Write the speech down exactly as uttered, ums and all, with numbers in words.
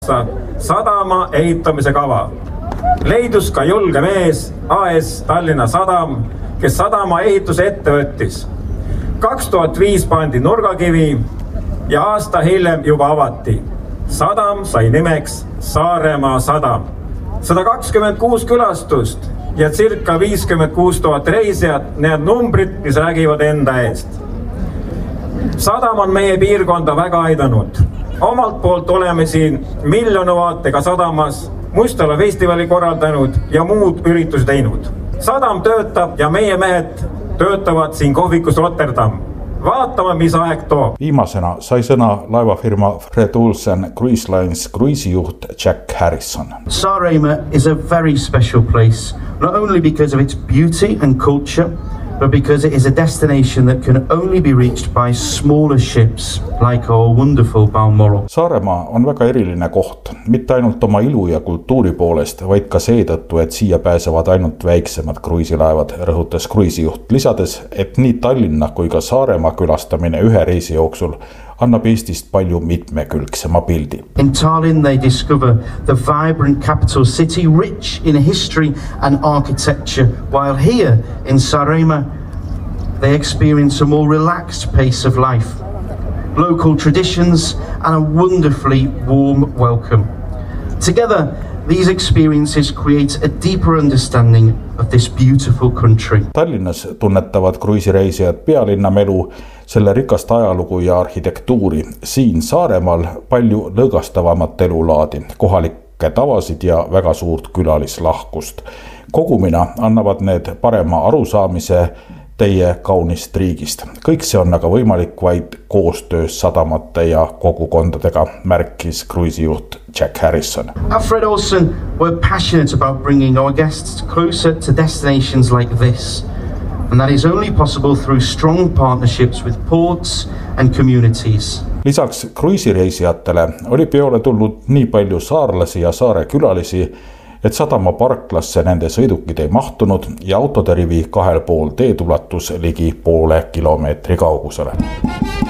sadama ehitamise kava. Leidus ka julge mees A S Tallinna Sadam, kes sadama ehituse ette võttis. kaks tuhat viis pandi nurgakivi ja aasta hiljem juba avati. Sadam sai nimeks Saaremaa sadam. sada kakskümmend kuus külastust ja circa viiskümmend kuus tuhat reisijat, need numbrid, mis räägivad enda eest. Sadam on meie piirkonda väga aidanud. Omalt poolt oleme siin miljonivaatega sadamas Mustala festivali korraldanud ja muud üritusi teinud. Sadam töötab ja meie mehed töötavad siin kohvikus Rotterdam. Vaatame, mis aeg toob. Viimasena sai sõna laevafirma Fred Olsen Cruise Lines kruiisijuht Jack Harrison. Saaremaa is a very special place, not only because of its beauty and culture, but because it is a destination that can only be reached by smaller ships like our wonderful Balmoral. Saaremaa on väga eriline koht, mitte ainult oma ilu ja kultuuri poolest, vaid ka seetõttu, et siia pääsevad ainult väiksemad kruiisilaevad, rõhutas kruiisijuht, lisades, et nii Tallinna kui ka Saaremaa külastamine ühe reisi jooksul annab Eestist palju mitmekülgsema pildi. In Tallinn they discover the vibrant capital city rich in history and architecture, while here in Saaremaa they experience a more relaxed pace of life, local traditions and a wonderfully warm welcome. Together, these experiences create a deeper understanding of this beautiful country. Tallinnas tunnetavad kruiisireisijad pealinna melu, selle rikast ajalugu ja arhitektuuri. Siin Saaremaal palju lõõgastavamat elulaadi, kohalikke tavasid ja väga suurt külalislahkust. Kogumina annavad need parema arusaamise teie kaunist riigist. Kõik see on aga võimalik vaid koostöös sadamate ja kogukondadega, märkis kruiisijuht Jack Harrison. At Fred Olsen, we're passionate about bringing our guests closer to destinations like this. And that is only possible through strong partnerships with ports and communities. Lisaks kruiisireisijatele oli peole tulnud nii palju saarlasi ja saare külalisi, et sadama parklasse nende sõidukid ei mahtunud ja autode rivi kahel pool teed ulatus ligi poole kilomeetri kaugusele.